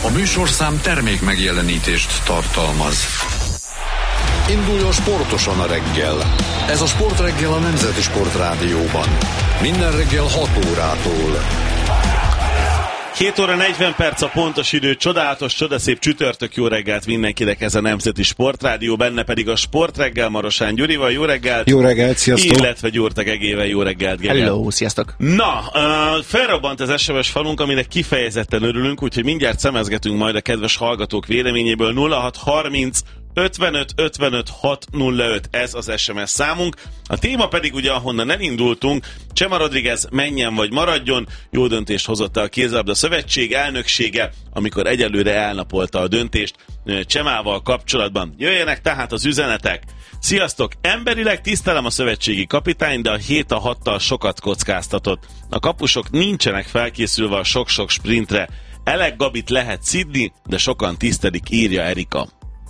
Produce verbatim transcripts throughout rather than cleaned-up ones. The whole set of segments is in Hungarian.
A műsorszám termék megjelenítést tartalmaz. Induljon sportosan a reggel. Ez a Sportreggel a Nemzeti Sportrádióban. Minden reggel hat órától. hét óra negyven perc a pontos idő, csodálatos, csodaszép csütörtök, jó reggelt mindenkinek, ez a Nemzeti Sportrádió, benne pedig a Sportreggel Marosán Gyurival, jó reggelt! Jó reggelt, sziasztok! Illetve Gyurta Gegével, jó reggelt, Gege! Hello, sziasztok! Na, uh, felrobbant az es em es falunk, aminek kifejezetten örülünk, úgyhogy mindjárt szemezgetünk majd a kedves hallgatók véleményéből. Nulla hat harminc ötvenöt ötvenöt hat nulla öt, ez az es em es számunk. A téma pedig ugye, ahonnan elindultunk, Chema Rodriguez menjen vagy maradjon, jó döntést hozott a Kézilabda Szövetség elnöksége, amikor egyelőre elnapolta a döntést Chemával kapcsolatban. Jöjjenek tehát az üzenetek. Sziasztok! Emberileg tisztelem a szövetségi kapitány, de a hét a hattal sokat kockáztatott. A kapusok nincsenek felkészülve a sok-sok sprintre. Elek Gabit lehet szidni, de sokan tisztelik, írja Erika.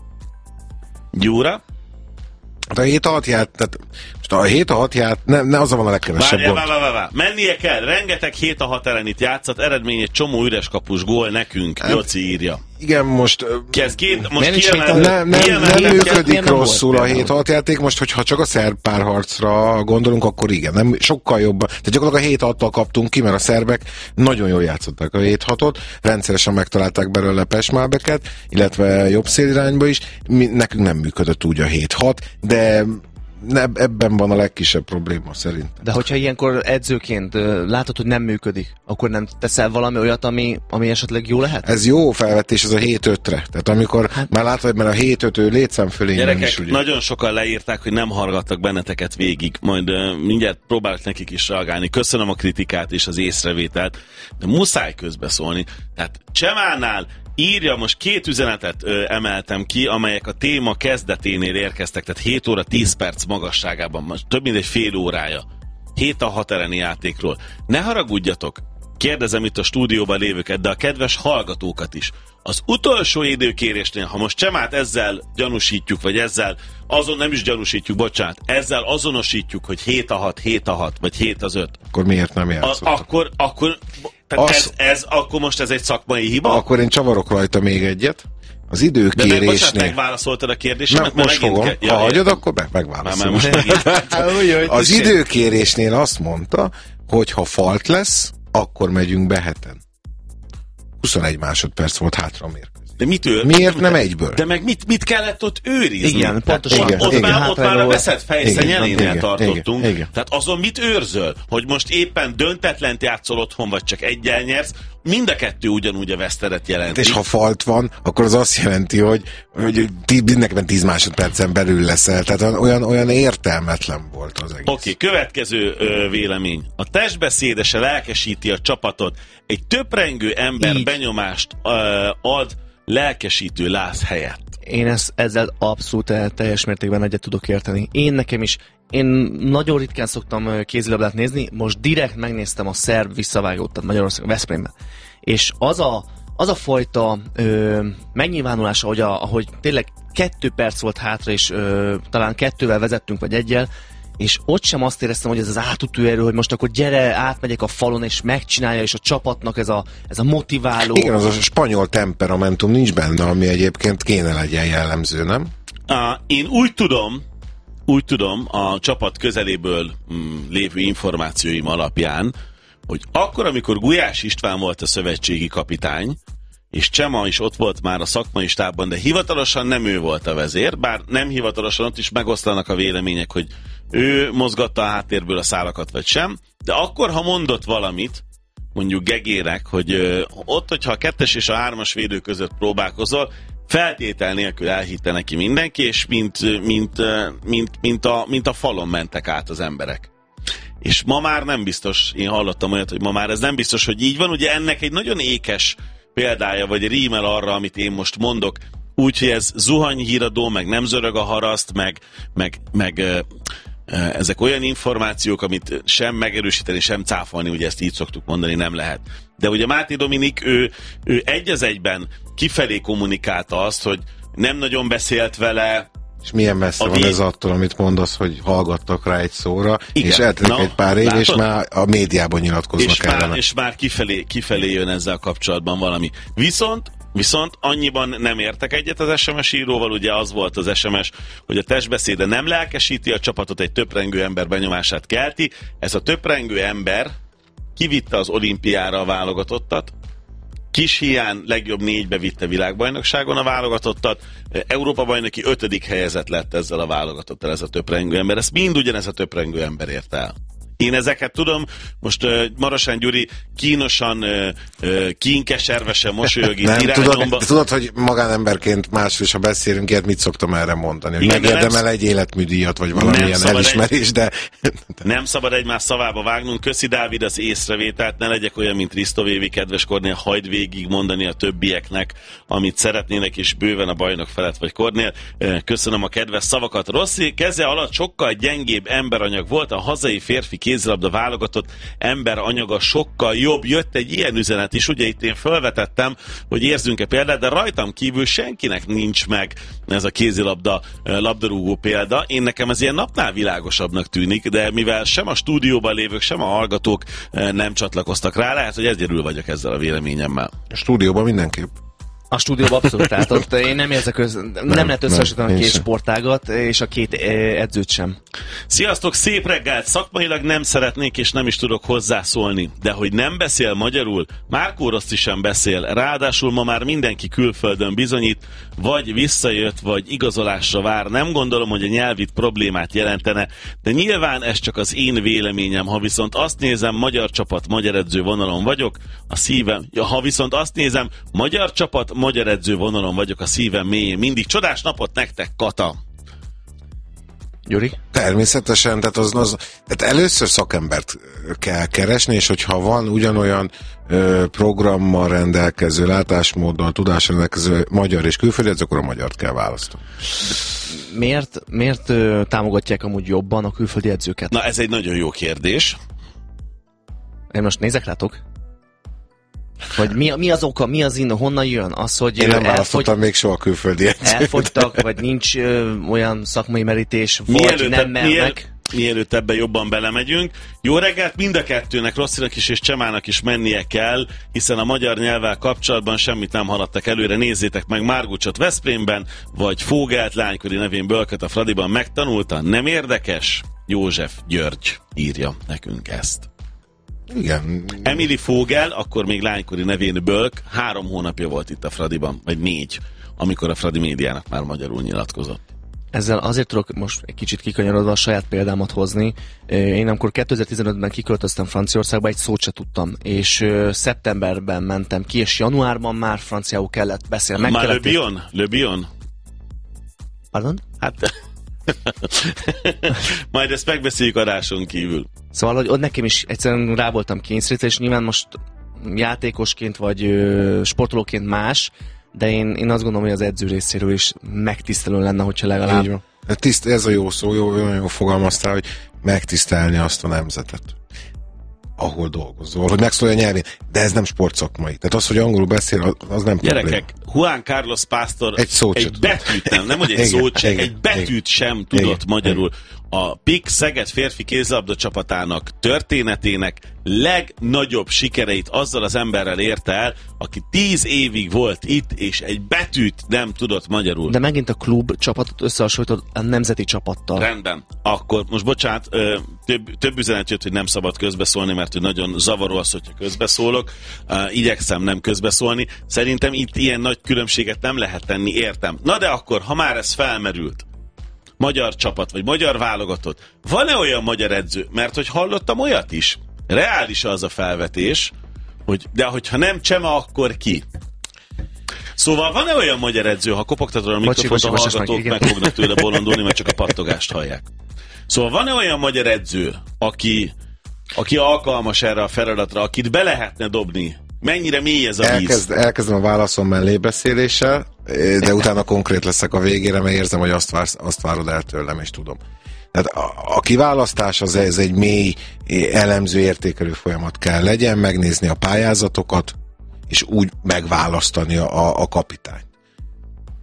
Gyúra? Hát a hét a hat ját, tehát most a hét a hat ját, ne, ne az van a legkevesebb Várjál, gond. várjál, várjál. Mennie kell, rengeteg hét a hat ellenit játszott, eredmény egy csomó üres kapus gól nekünk, Joci írja. Igen, most... Kezd két, most nem, kiemeltem, nem, nem, nem működik nem rosszul a hét hat játék, most hogyha csak a szerb párharcra gondolunk, akkor igen, nem, sokkal jobban. Tehát gyakorlatilag a hét hattal kaptunk ki, mert a szerbek nagyon jól játszották a hét hatot, rendszeresen megtalálták belőle Pesmálbeket, illetve jobb szélirányba is, mi, nekünk nem működött úgy a hét hat, de ebben van a legkisebb probléma szerint. De hogyha ilyenkor edzőként uh, látod, hogy nem működik, akkor nem teszel valami olyat, ami, ami esetleg jó lehet? Ez jó felvetés, ez a hét ötre. Tehát amikor hát, már látod, mert a hét öt ő létszám fölényben is ugye. Nagyon sokan leírták, hogy nem hallgattak benneteket végig. Majd uh, mindjárt próbálok nekik is reagálni. Köszönöm a kritikát és az észrevételt, de muszáj közbeszólni. Tehát Csemánál írja, most két üzenetet ö, emeltem ki, amelyek a téma kezdeténél érkeztek, tehát hét óra tíz perc magasságában, most több mint egy fél órája. hét a hat elleni játékról. Ne haragudjatok, kérdezem itt a stúdióban lévőket, de a kedves hallgatókat is. Az utolsó időkérésnél, ha most Csemát ezzel gyanúsítjuk, vagy ezzel, azon nem is gyanúsítjuk, bocsánat, ezzel azonosítjuk, hogy hét a hat, hét a hat, vagy hét az öt. Akkor miért nem játszottak? Akkor, akkor, tehát Az... ez, ez, akkor most ez egy szakmai hiba? Akkor én csavarok rajta még egyet. Az időkérésnél... De meg, bocsánat, megválaszoltad a kérdésemet? Nem, most fogom. Ke- ja, ha hagyod, akkor meg, megválaszolom. Már, már most az időkérésnél azt mondta, hogy ha falt lesz, akkor megyünk be heten. huszonegy másodperc volt hátra a mérkőzés. De mit ő? Miért nem egyből? De meg mit, mit kellett ott őrizni? Igen, pontosan. Igen, ott, igen, már, ott már a veszett fejszenyelénél igen, tartottunk. Igen, igen. Tehát azon mit őrzöl? Hogy most éppen döntetlent játszol otthon, vagy csak eggyel nyersz, mind a kettő ugyanúgy a vesztedet jelenti. És ha falt van, akkor az azt jelenti, hogy, hogy mindenkiben tíz másodpercen belül leszel. Tehát olyan, olyan értelmetlen volt az egész. Oké, okay, következő ö, vélemény. A testbeszédese lelkesíti a csapatot. Egy töprengő ember Így. benyomást ö, ad lelkesítő láz helyett. Én ezt, ezzel abszolút teljes mértékben egyet tudok érteni. Én nekem is, én nagyon ritkán szoktam kézilabdát nézni, most direkt megnéztem a szerb visszavágót, tehát Magyarország Veszprémben. És az a, az a fajta ö, megnyilvánulása, hogy a, ahogy tényleg kettő perc volt hátra, és ö, talán kettővel vezettünk, vagy egyel, és ott sem azt éreztem, hogy ez az átütő erő, hogy most akkor gyere, átmegyek a falon, és megcsinálja, és a csapatnak ez a, ez a motiváló... Igen, az a spanyol temperamentum nincs benne, ami egyébként kéne legyen jellemző, nem? Uh, én úgy tudom, úgy tudom a csapat közeléből mm, lévő információim alapján, hogy akkor, amikor Gulyás István volt a szövetségi kapitány, és Csema is ott volt már a szakmai stábban, de hivatalosan nem ő volt a vezér, bár nem hivatalosan ott is megosztanak a vélemények, hogy ő mozgatta a háttérből a szálakat, vagy sem, de akkor, ha mondott valamit, mondjuk Gegének, hogy ö, ott, hogyha a kettes és a hármas védő között próbálkozol, feltétel nélkül elhitte neki mindenki, és mint, mint, mint, mint, a, mint a falon mentek át az emberek. És ma már nem biztos, én hallottam olyat, hogy ma már ez nem biztos, hogy így van, ugye ennek egy nagyon ékes példája, vagy rímel arra, amit én most mondok, úgyhogy ez zuhanyhíradó, meg nem zörög a haraszt, meg, meg, meg ezek olyan információk, amit sem megerősíteni, sem cáfolni, ugye ezt így szoktuk mondani, nem lehet. De ugye Máté Dominik, ő, ő egy az egyben kifelé kommunikálta azt, hogy nem nagyon beszélt vele. És milyen messze van ez attól, amit mondasz, hogy hallgattak rá egy szóra, igen. És eltelik egy pár év, látod? És már a médiában nyilatkoznak és ellene. Már, és már kifelé, kifelé jön ezzel kapcsolatban valami. Viszont Viszont annyiban nem értek egyet az es em es íróval, ugye az volt az es em es, hogy a testbeszéde nem lelkesíti a csapatot, egy töprengő ember benyomását kelti. Ez a töprengő ember kivitte az olimpiára a válogatottat, kis hiány legjobb négybe vitte világbajnokságon a válogatottat, Európa-bajnoki ötödik helyezett lett ezzel a válogatottal ez a töprengő ember. Ezt mind ugyanez a töprengő ember ért el. Én ezeket tudom, most uh, Marosán Gyuri kínosan, uh, uh, kínkeservesen mosolyog itt irányomba. Tudod, tudod, hogy magánemberként másról is, ha beszélünk ilyet, mit szoktam erre mondani? Hogy igen, megérdemel egy életműdíjat, vagy valamilyen elismerés, egy, de... Nem szabad egymás szavába vágnunk. Köszi, Dávid, az észrevételt, ne legyek olyan, mint Risto Vévi, kedves Kornél, hagyd végig mondani a többieknek, amit szeretnének, és bőven a bajnok felett vagy Kornél. Köszönöm a kedves szavakat. Rossi keze alatt sokkal gyengébb emberanyag volt, a hazai férfi kézilabda válogatott emberanyaga sokkal jobb. Jött egy ilyen üzenet is, ugye itt én felvetettem, hogy érzünk-e példát, de rajtam kívül senkinek nincs meg ez a kézilabda labdarúgó példa. Én nekem ez ilyen napnál világosabbnak tűnik, de mivel sem a stúdióban lévők, sem a hallgatók nem csatlakoztak rá, lehet, hogy egyedül vagyok ezzel a véleményemmel. A stúdióban mindenképp. A stúdióban abszolút, tehát ott én nem érzek, köz... nem, nem lehet összehasonlítani a két sportágat, és a két edzőt sem. Sziasztok, szép reggelt! Szakmailag nem szeretnék, és nem is tudok hozzászólni, de hogy nem beszél magyarul, Márkó Rossi sem beszél, ráadásul ma már mindenki külföldön bizonyít, vagy visszajött, vagy igazolásra vár. Nem gondolom, hogy a nyelvit problémát jelentene, de nyilván ez csak az én véleményem. Ha viszont azt nézem, magyar csapat, magyar edző vonalon vagyok, a szívem, ja, ha viszont azt nézem, magyar csapat, magyar edző vonalon vagyok, a szívem mélyén. Mindig csodás napot nektek, Kata! Gyuri? Természetesen, tehát, az, az, tehát először szakembert kell keresni, és hogyha van ugyanolyan ö, programmal rendelkező, látásmóddal, tudással rendelkező magyar és külföldi, akkor a magyart kell választani. Miért, miért ö, támogatják amúgy jobban a külföldi edzőket? Na, ez egy nagyon jó kérdés. Én most nézek rátok? Vagy mi, mi az oka, mi az innen, honnan jön? Az, hogy én nem választottam elfogy... még soha külföldi edzőt. Elfogytak, vagy nincs ö, olyan szakmai merítés, vagy mielőtt, nem mernek. Mielőtt, mielőtt ebbe jobban belemegyünk. Jó reggelt mind a kettőnek, Rosszinak is és Csemának is mennie kell, hiszen a magyar nyelvvel kapcsolatban semmit nem haladtak előre. Nézzétek meg Márgucsot Veszprémben, vagy Fogelt lánykori nevén Bölköt a Fradiban megtanulta. Nem érdekes? József György írja nekünk ezt. Igen. Emily Fogel, akkor még lánykori nevén Bölk, három hónapja volt itt a Fradiban, vagy négy, amikor a Fradi médiának már magyarul nyilatkozott. Ezzel azért tudok most egy kicsit kikanyarodva a saját példámat hozni. Én amikor kétezer-tizenötben kiköltöztem Franciaországba, egy szót se tudtam, és szeptemberben mentem ki, és januárban már franciául kellett beszélni. Már Le Bion? Le Bion? Pardon? Hát... Majd ezt megbeszéljük adáson kívül. Szóval, hogy ott nekem is egyszerűen rá voltam kényszerítve, és nyilván most játékosként vagy ö, sportolóként más, de én, én azt gondolom, hogy az edző részéről is megtisztelő lenne, hogyha legalább... Tiszt, ez a jó szó, jó, jó, jó fogalmaztál, hogy megtisztelni azt a nemzetet, ahol dolgozol, hogy megszólja a nyelvén, de ez nem sportszakmai. Tehát az, hogy angolul beszél, az nem Gyerekek, probléma. Juan Carlos Pásztor egy, egy betűt nem, nem hogy egy szót sem, egy betűt igen, sem tudott igen, magyarul. Igen. A PIK Szeged férfi kézilabda csapatának történetének legnagyobb sikereit azzal az emberrel érte el, aki tíz évig volt itt, és egy betűt nem tudott magyarul. De megint a klub csapatot összehasonlított a nemzeti csapattal. Rendben. Akkor most bocsánat, több, több üzenet jött, hogy nem szabad közbeszólni, mert hogy nagyon zavaró az, hogyha közbeszólok. Igyekszem nem közbeszólni. Szerintem itt ilyen nagy különbséget nem lehet tenni, értem. Na de akkor, ha már ez felmerült, magyar csapat, vagy magyar válogatott, van-e olyan magyar edző? Mert hogy hallottam olyat is, reális az a felvetés, hogy de hogyha nem Csema, akkor ki? Szóval van-e olyan magyar edző, ha kopogtatod a mikrofont, a hallgatók meg, meg fognak tőle bolondulni, mert csak a pattogást hallják. Szóval van-e olyan magyar edző, aki, aki alkalmas erre a feladatra, akit be lehetne dobni? Mennyire mély ez a víz? Elkezd, elkezdem a válaszom mellébeszéléssel, de utána konkrét leszek a végére, mert érzem, hogy azt, vár, azt várod el tőlem, és tudom. Tehát a, a kiválasztás az ez egy mély, elemző, értékelő folyamat kell legyen, megnézni a pályázatokat, és úgy megválasztani a, a kapitányt.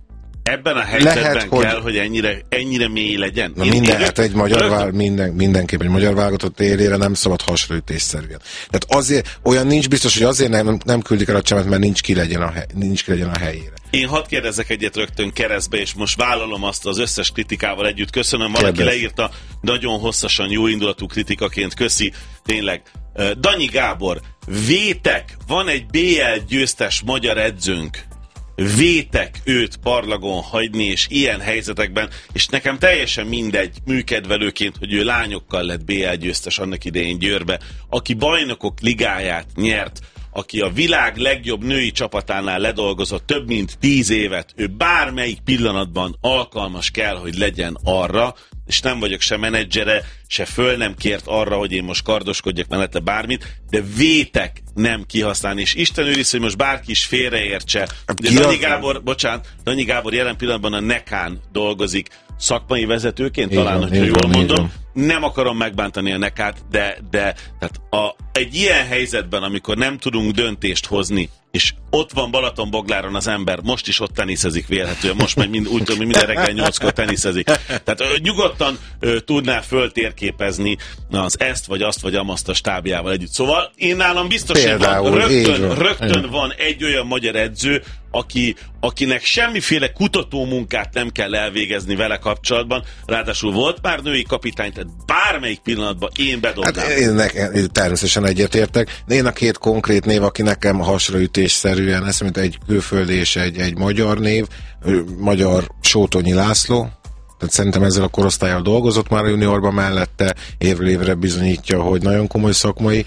ebben a helyzetben lehet, hogy... kell, hogy ennyire, ennyire mély legyen. Na én, minden, én, hát egy magyar vál, minden, mindenképp egy magyar válogatott élére nem szabad hasraütésszerűen. Tehát azért, olyan nincs biztos, hogy azért nem, nem küldik el a Csemet, mert nincs ki legyen a, hely, nincs ki legyen a helyére. Én hadd kérdezzek egyet rögtön keresztbe, és most vállalom azt az összes kritikával együtt. Köszönöm, valaki Kérdez. leírta nagyon hosszasan, jó indulatú kritikaként, köszi, tényleg. Danyi Gábor, vétek, van egy bé el győztes magyar edzőnk. Vétek őt parlagon hagyni, és ilyen helyzetekben, és nekem teljesen mindegy műkedvelőként, hogy ő lányokkal lett bé el győztes annak idején Győrbe, aki bajnokok ligáját nyert, aki a világ legjobb női csapatánál ledolgozott több mint tíz évet, ő bármelyik pillanatban alkalmas kell, hogy legyen arra, és nem vagyok se menedzsere, se föl nem kért arra, hogy én most kardoskodjak mellette bármit, de vétek nem kihasználni. És Isten őriz, hogy most bárki is félreértse. De Danyi Gábor, bocsánat, Danyi Gábor jelen pillanatban a Nekán dolgozik szakmai vezetőként, így talán, van, hogyha jól van, mondom. Nem akarom megbántani a Nekát, de, de tehát a, egy ilyen helyzetben, amikor nem tudunk döntést hozni, és ott van Balatonbogláron az ember, most is ott teniszezik vélhetően, most meg mind, úgy tudom, hogy minden reggel nyolckor teniszezik. Tehát ö, nyugodtan ö, tudná föltérképezni az ezt, vagy azt, vagy amazt a stábjával együtt. Szóval én nálam biztos, hogy van, rögtön, rögtön van egy olyan magyar edző, aki, akinek semmiféle kutatómunkát nem kell elvégezni vele kapcsolatban, ráadásul volt már női kapitány, tehát bármelyik pillanatban én bedobnám. Hát én, nekem, természetesen egyetértek, de én a két konkrét név, aki nekem hasraütésszerűen, ez mint egy külföldi és egy, egy magyar név, magyar Sótonyi László, tehát szerintem ezzel a korosztállyal dolgozott már a juniorban mellette, évről évre bizonyítja, hogy nagyon komoly szakmai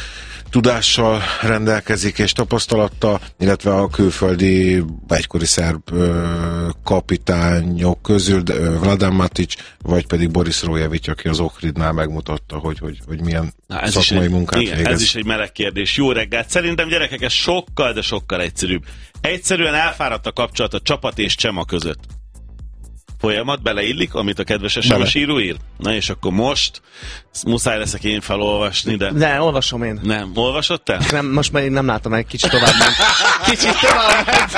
tudással rendelkezik és tapasztalattal, illetve a külföldi egykori szerb ö, kapitányok közül, de, ö, Vladan Matic, vagy pedig Boris Rojevic, aki az Ohridnál megmutatta, hogy, hogy, hogy milyen Na, ez szakmai egy, munkát igen, végez. Ez is egy meleg kérdés. Jó reggelt! Szerintem, gyerekek, ez sokkal, de sokkal egyszerűbb. Egyszerűen elfáradt a kapcsolat a csapat és Csema között. Folyamat beleillik, amit a kedves es em es író ír? Na és akkor most muszáj leszek én felolvasni, de... Ne, olvasom én. Nem, olvasod te? Nem, most már én nem látom, egy kicsit tovább ment. Kicsit tovább ment.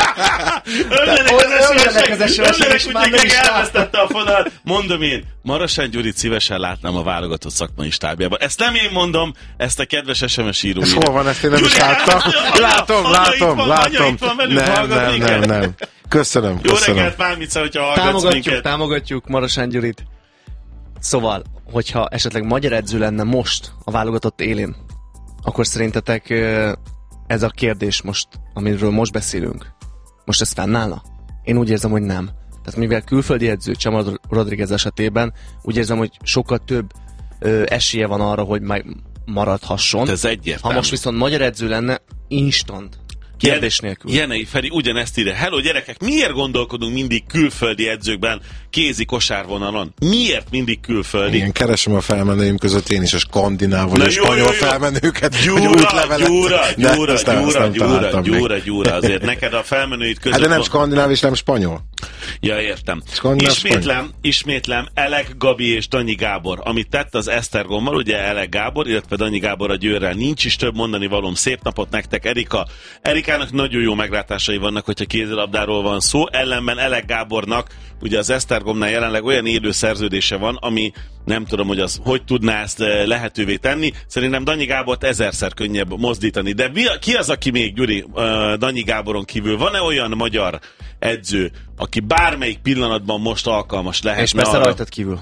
Önlenek az es em es, önlenek, úgyhogy elvesztette a fonalat. Mondom én, Marosán Gyurit szívesen látnám a válogatott szakmai stábjában. Ezt nem én mondom, ezt a kedves es em es író Ez hol van, ezt én nem is láttam. Látom, látom, látom. Nem, nem, nem, nem. Köszönöm, Jó köszönöm. reggelt, Pálmica, hogyha hallgatsz támogatjuk, minket. támogatjuk Marosán Gyurit. Szóval, hogyha esetleg magyar edző lenne most a válogatott élén, akkor szerintetek ez a kérdés most, amiről most beszélünk, most ez fennállna? Én úgy érzem, hogy nem. Tehát mivel külföldi edző Csema Rodriguez esetében, úgy érzem, hogy sokkal több ö, esélye van arra, hogy maradhasson. Ez egyértelmű. Ha most viszont magyar edző lenne, instant. Kérdés nélkül. Jenei Feri ugyanezt írja. Hello gyerekek, miért gondolkodunk mindig külföldi edzőkben kézi kosárvonalon? Miért mindig külföldi? Igen, keresem a felmenőim között én is a skandináv vagy a spanyol felmenőket. Gyúra, gyúra, gyúra, gyúra, gyúra, gyúra, gyúra, azért neked a felmenőid között... Hát de nem skandináv és nem spanyol. Ja, értem. Skandináv, ismétlem, spanyol. ismétlem, Elek Gabi és Danyi Gábor. Amit tett az Esztergommal, ugye Elek Gábor, illetve Danyi Gábor a Győrrel. Nincs is több mondani valóm. Szép napot nektek, Erika. Erikának nagyon jó meglátásai vannak, hogyha kézilabdáról van szó. Ellenben Elek Gábornak ugye az Esztergomnál jelenleg olyan élő szerződése van, ami nem tudom, hogy az hogy tudná ezt lehetővé tenni. Szerintem Danyi Gábort ezerszer könnyebb mozdítani. De ki az, aki még, Gyuri, Danyi Gáboron kívül? Van-e olyan magyar edző, aki bármelyik pillanatban most alkalmas lehet? És persze arra... rajtad kívül.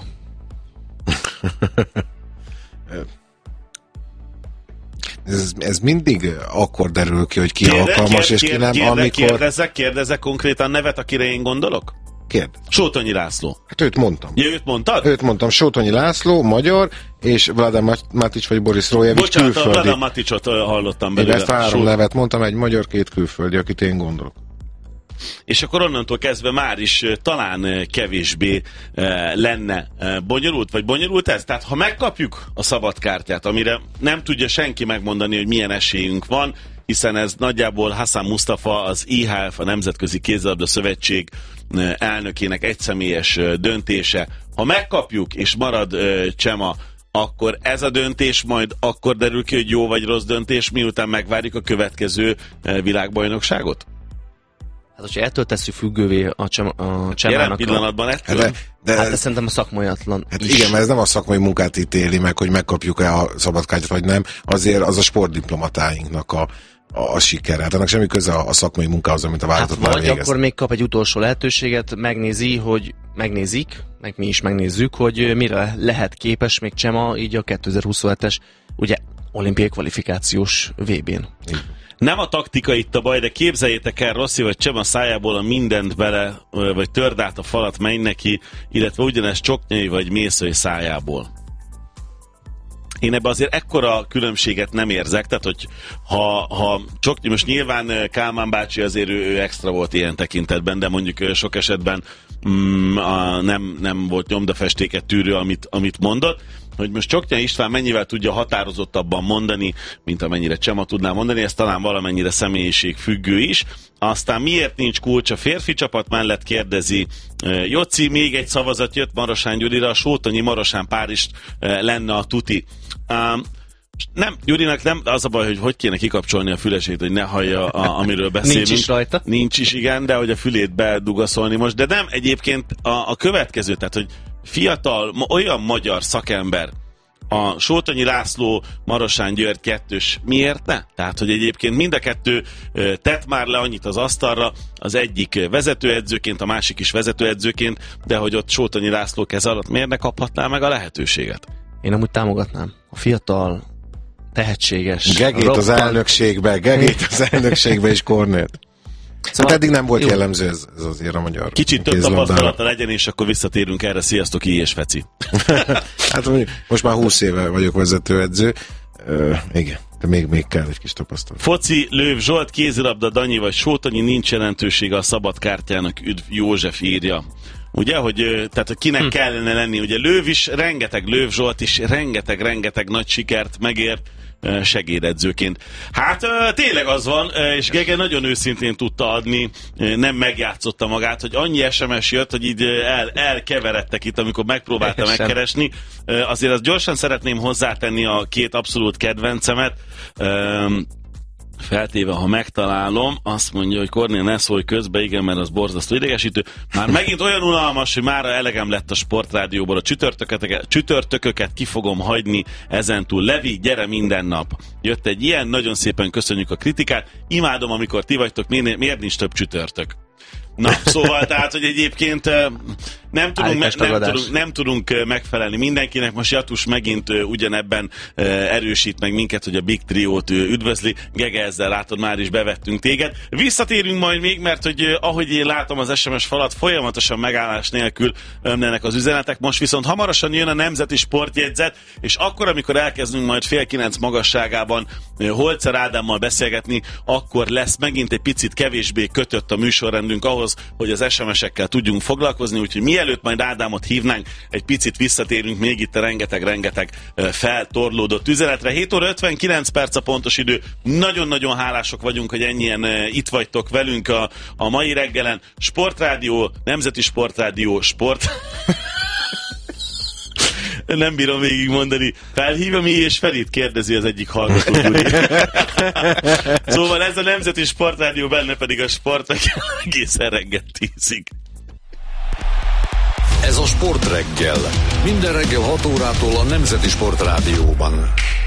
Ez, ez mindig akkor derül ki, hogy ki Kérde, alkalmas, kérde, és ki nem, kérde, amikor... Kérdezzek, kérdezzek konkrétan nevet, akire én gondolok? Kérd. Sótonyi László. Hát őt mondtam. Ja, őt mondtad? Őt mondtam, Sótonyi László, magyar, és Vladan Matic vagy Boris Rojevic külföldi. Bocsánat, a Vladan Maticot hallottam belőle. Én ezt három Só... nevet mondtam, egy magyar, két külföldi, akit én gondolok. És akkor onnantól kezdve már is talán kevésbé lenne bonyolult, vagy bonyolult ez? Tehát ha megkapjuk a szabad kártyát, amire nem tudja senki megmondani, hogy milyen esélyünk van, hiszen ez nagyjából Hassan Mustafa, az i há ef, a Nemzetközi Kézilabda Szövetség elnökének egyszemélyes döntése. Ha megkapjuk, és marad Csema, akkor ez a döntés majd akkor derül ki, hogy jó vagy rossz döntés, miután megvárjuk a következő világbajnokságot? Hát, hogyha ettől tesszük függővé a, csem, a csemának... Jelen pillanatban ettől? De, de, hát de szerintem a szakmaiatlan hát is. igen, mert ez nem a szakmai munkát ítéli meg, hogy megkapjuk-e a szabadkártyát, vagy nem. Azért az a sportdiplomatáinknak a, a, a sikere. Hát annak semmi köze a, a szakmai munkához, amit a vállalatot hát már vagy végez. akkor még kap egy utolsó lehetőséget, megnézi, hogy megnézik, meg mi is megnézzük, hogy mire lehet képes még Csema így a kétezer-huszonhetes, ugye, olimpiai kvalifikációs vé bén. Nem a taktika itt a baj, de képzeljétek el, Rossi vagy Csema szájából a mindent bele, vagy törd át a falat, menj neki, illetve ugyanez Csoknyai vagy Mészöly szájából. Én ebbe azért ekkora különbséget nem érzek, tehát hogy ha, ha Csoknyi, most nyilván Kálmán bácsi azért ő, ő extra volt ilyen tekintetben, de mondjuk sok esetben mm, a, nem, nem volt nyomdafestéket tűrő, amit, amit mondott, hogy most Csoknyai István mennyivel tudja határozottabban mondani, mint amennyire Csema tudná mondani, ez talán valamennyire személyiség függő is. Aztán miért nincs kulcs a férfi csapat mellett, kérdezi Jocsi, még egy szavazat jött Marosán Gyurira, a Sótonyi Marosán pár is lenne a tuti. Um, nem, Gyurinak nem az a baj, hogy hogy kéne kikapcsolni a fülesét, hogy ne hallja, a, amiről beszélünk. Nincs is rajta. Nincs is, igen, de hogy a fülét bedugaszolni most. De nem, egyébként a, a következő, tehát, hogy fiatal, olyan magyar szakember, a Sótonyi László, Marosán György kettős, miért ne? Tehát, hogy egyébként mind a kettő tett már le annyit az asztalra, az egyik vezetőedzőként, a másik is vezetőedzőként, de hogy ott Sótonyi László kez alatt miért ne kaphatná meg a lehetőséget? Én amúgy támogatnám. A fiatal, tehetséges... Gegét roppant... az elnökségbe, Gegét az elnökségbe és Kornélt. Szóval hát eddig nem volt jó. Jellemző ez, ez azért a magyar. Kicsit több tapasztalata legyen, és akkor visszatérünk erre. Sziasztok, I és Feci. Hát most már húsz éve vagyok vezetőedző. Uh, igen, de még, még kell egy kis tapasztalat. Foci, Lőv Zsolt, kézilabda, Danyi vagy Sótonyi, nincs jelentősége a szabad kártyának, üdv József írja. Ugye, hogy tehát hogy kinek hm. kellene lenni, ugye Lőv is, rengeteg Lőv Zsolt is, rengeteg-rengeteg nagy sikert megért segédedzőként. Hát tényleg az van, és Gege nagyon őszintén tudta adni, nem megjátszotta magát, hogy annyi es em es jött, hogy így el, elkeveredtek itt, amikor megpróbálta Egesen. megkeresni. Azért azt gyorsan szeretném hozzátenni a két abszolút kedvencemet. Feltéve, ha megtalálom, azt mondja, hogy Kornél, ne szólj közbe, igen, mert az borzasztó idegesítő. Már megint olyan unalmas, hogy mára elegem lett a Sportrádióból, a csütörtököket, csütörtököket ki fogom hagyni ezentúl. Levi, gyere minden nap. Jött egy ilyen, nagyon szépen köszönjük a kritikát. Imádom, amikor ti vagytok, miért, miért nincs több csütörtök? Na, szóval, tehát, hogy egyébként nem tudunk, me, nem, tudunk, nem tudunk megfelelni mindenkinek. Most Jatus megint ugyanebben erősít meg minket, hogy a Big Triót üdvözli. Gege, ezzel látod, már is bevettünk téged. Visszatérünk majd még, mert hogy ahogy én látom az es em es falat, folyamatosan megállás nélkül ömlenek az üzenetek. Most viszont hamarosan jön a Nemzeti Sportjegyzet, és akkor, amikor elkezdünk majd fél kilenc magasságában Holzer Ádámmal beszélgetni, akkor lesz megint egy picit kevésbé kötött a műsorrendünk ahhoz, hogy az es em esekkel tudjunk foglalkozni, úgyhogy mielőtt majd Ádámot hívnánk, egy picit visszatérünk még itt a rengeteg-rengeteg feltorlódott üzenetre. hét óra ötvenkilenc perc a pontos idő. Nagyon-nagyon hálások vagyunk, hogy ennyien itt vagytok velünk a, a mai reggelen. Sportrádió, Nemzeti Sportrádió, Sport... Nem bírom végigmondani. Felhívom I és Ferit, kérdezi az egyik hallgató. Szóval ez a Nemzeti Sportrádió, benne pedig a sport egészen reggel tízig. Ez a Sportreggel. Minden reggel hat órától a Nemzeti Sportrádióban.